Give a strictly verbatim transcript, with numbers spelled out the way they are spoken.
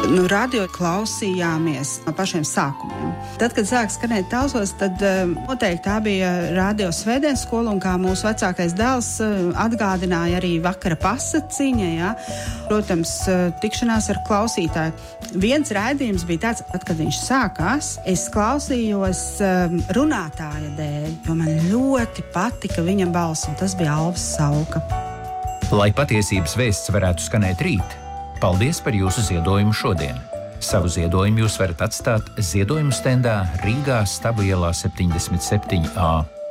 Nu, radio klausījāmies no pašiem sākumiem. Tad, kad sāk skanēt tausos, tad noteikti tā bija radio Svētdienas skola, un kā mūsu vecākais dēls atgādināja arī vakara pasaciņa, ja? Protams, tikšanās ar klausītāju. Viens raidījums bija tāds, tad, kad viņš sākās, es klausījos runātāja dēļ, jo man ļoti patika viņa balss, un tas bija Alvis Sauka. Lai patiesības vēsts varētu skanēt rīt, paldies par jūsu ziedojumu šodien. Savu ziedojumu jūs varat atstāt ziedojumu stendā Rīgā Stabu ielā septiņdesmit septiņi A.